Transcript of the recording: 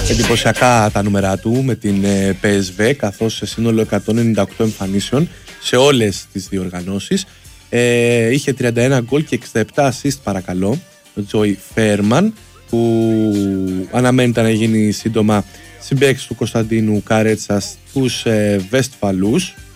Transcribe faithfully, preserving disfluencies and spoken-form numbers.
εντυπωσιακά τα νούμερα του με την πι ες βι, καθώς σε σύνολο εκατόν ενενήντα οκτώ εμφανίσεων σε όλες τις διοργανώσεις ε, είχε τριάντα ένα γκολ και εξήντα επτά assist, παρακαλώ, ο Τζόι Φέρμαν, που αναμένεται να γίνει σύντομα συμπαίκτης του Κωνσταντίνου Καρέτσα στους ε, Βεστφαλούς.